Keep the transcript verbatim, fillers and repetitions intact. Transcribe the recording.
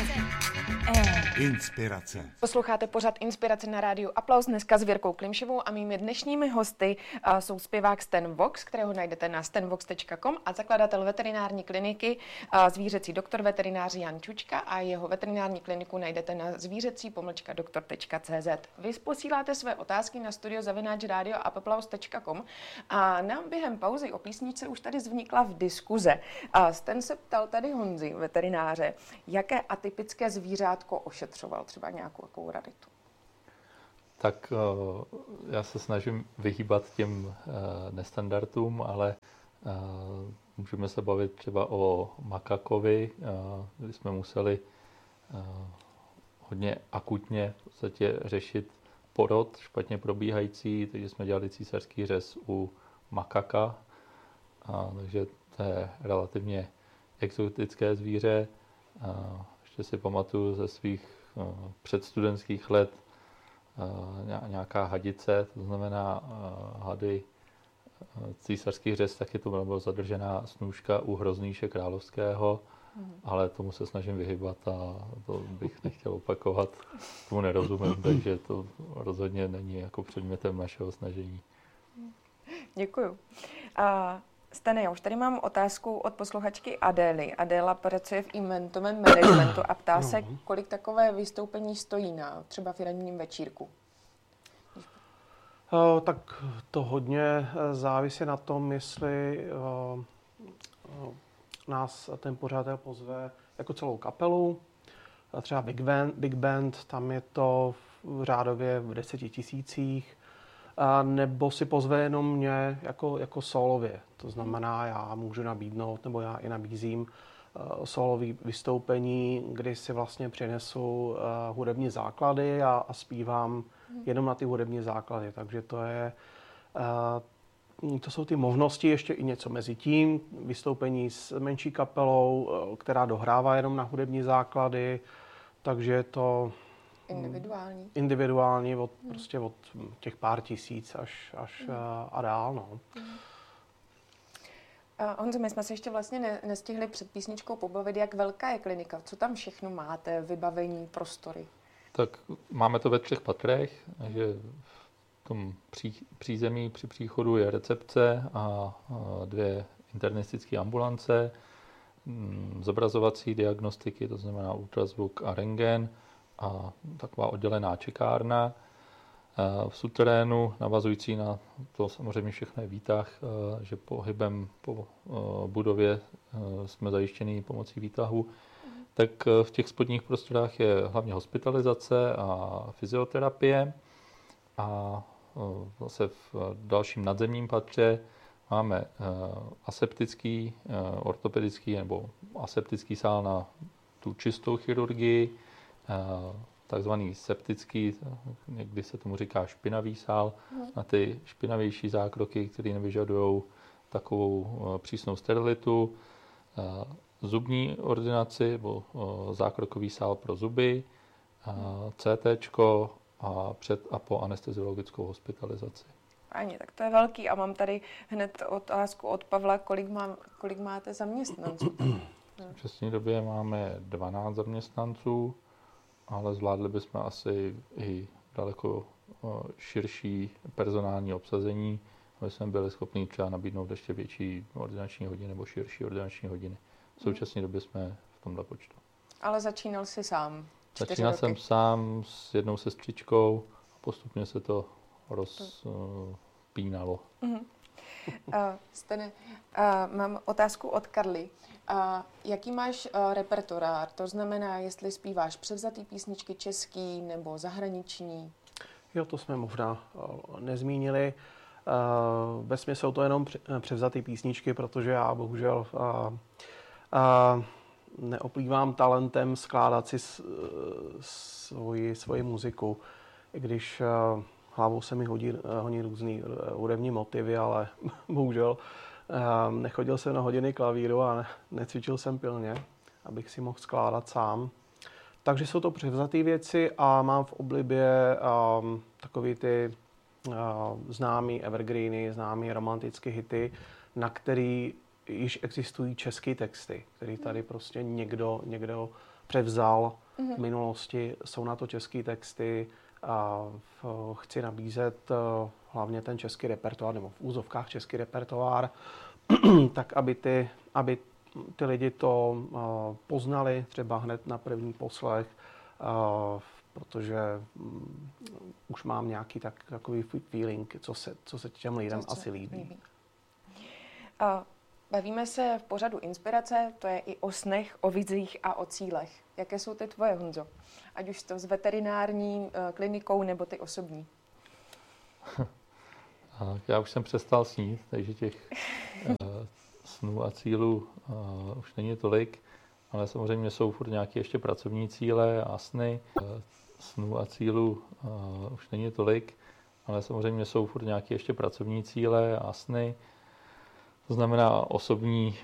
Inspirace. Posloucháte pořad Inspirace na rádiu Aplaus, dneska s Věrkou Klimšovou a mými dnešními hosty uh, jsou zpěvák Stan Vox, kterého najdete na stan vox tečka com, a zakladatel veterinární kliniky uh, zvířecí doktor veterinář Jan Čučka, a jeho veterinární kliniku najdete na zvířecí pomlčka doktor tečka cé zet. Vy posíláte své otázky na studio zavináč radio aplaus tečka com a nám během pauzy o písničce už tady vznikla v diskuze. Uh, Stan se ptal tady Honzi, veterináře, jaké atypické zvířátko ošetřoval, třeba nějakou takovou raritu. Tak já se snažím vyhýbat těm nestandardům, ale můžeme se bavit třeba o makakovi, kdy jsme museli hodně akutně v podstatě řešit porod špatně probíhající, takže jsme dělali císařský řez u makaka, takže to je relativně exotické zvíře. Ještě si pamatuju ze svých uh, předstudentských let uh, nějaká hadice, to znamená uh, hady uh, císařský řez, taky to byla zadržená snůžka u hroznýše královského, mm. ale tomu se snažím vyhybat a to bych nechtěl opakovat, tomu nerozumím, takže to rozhodně není jako předmětem našeho snažení. Děkuju. A Stane, já už tady mám otázku od posluchačky Adély. Adéla pracuje v eventovém managementu a ptá se, kolik takové vystoupení stojí na třeba firemním večírku. Uh, tak to hodně závisí na tom, jestli uh, uh, nás ten pořadatel pozve jako celou kapelu. Třeba Big Band, Big Band, tam je to v řádově v deseti tisících. A nebo si pozve jenom mě jako, jako solově. To znamená, já můžu nabídnout, nebo já i nabízím uh, solový vystoupení, kdy si vlastně přinesu uh, hudební základy a, a zpívám jenom na ty hudební základy. Takže to je, uh, to jsou ty možnosti, ještě i něco mezi tím. Vystoupení s menší kapelou, uh, která dohrává jenom na hudební základy. Takže je to Individuální. Individuální od, hmm. prostě od těch pár tisíc až, až hmm. a dál. No. Hmm. Uh, Honzo, my jsme se ještě vlastně ne, nestihli před písničkou pobavit, jak velká je klinika, co tam všechno máte, vybavení, prostory. Tak máme to ve třech patrech, že v tom pří, přízemí při příchodu je recepce a, a dvě internistické ambulance, m, zobrazovací diagnostiky, to znamená ultrazvuk a rentgen, a taková oddělená čekárna. V suterénu, navazující na to samozřejmě všechno je výtah, že pohybem po budově jsme zajištěni pomocí výtahu, tak v těch spodních prostorách je hlavně hospitalizace a fyzioterapie. A zase v dalším nadzemním patře máme aseptický, ortopedický nebo aseptický sál na tu čistou chirurgii, takzvaný septický, někdy se tomu říká špinavý sál, hmm. na ty špinavější zákroky, které nevyžadují takovou přísnou sterilitu, zubní ordinaci, nebo zákrokový sál pro zuby, CTčko a před a po anesteziologickou hospitalizaci. Ani, tak to je velký. A mám tady hned otázku od Pavla, kolik, mám, kolik máte zaměstnanců? V současné době máme dvanáct zaměstnanců, ale zvládli bychom asi i daleko širší personální obsazení, aby jsme byli schopni třeba nabídnout ještě větší ordinační hodiny nebo širší ordinační hodiny. V současné době jsme v tomto počtu. Ale začínal jsi sám? Začínal jsem sám s jednou sestřičkou a postupně se to rozpínalo. Uh-huh. Uh, Stane, uh, mám otázku od Karly. Uh, jaký máš uh, repertoár? To znamená, jestli zpíváš převzatý písničky český nebo zahraniční? Jo, to jsme možná uh, nezmínili. Uh, vesměs jsou to jenom převzatý písničky, protože já bohužel uh, uh, neoplývám talentem skládat si s, uh, svoji, svoji muziku. I když uh, hlavou se mi hodí, hodí různý hudební motivy, ale bohužel um, nechodil jsem na hodiny klavíru a ne, necvičil jsem pilně, abych si mohl skládat sám. Takže jsou to převzaté věci a mám v oblibě um, takový ty uh, známý evergreeny, známý romantické hity, na který již existují české texty, který tady prostě někdo, někdo převzal v minulosti, jsou na to české texty a chci nabízet hlavně ten český repertoár, nebo v úzovkách český repertoár, tak aby ty, aby ty lidi to poznali třeba hned na první poslech, protože už mám nějaký tak, takový feeling, co se, co se těm lidem asi líbí. líbí. A bavíme se v pořadu Inspirace, to je i o snech, o vizích a o cílech. Jaké jsou ty tvoje, Honzo? Ať už to s veterinární klinikou nebo ty osobní. Já už jsem přestal snít, takže těch snů a cílů už není tolik, ale samozřejmě jsou furt nějaké ještě pracovní cíle a sny. Snů a cílů už není tolik, ale samozřejmě jsou furt nějaké ještě pracovní cíle a sny. To znamená osobní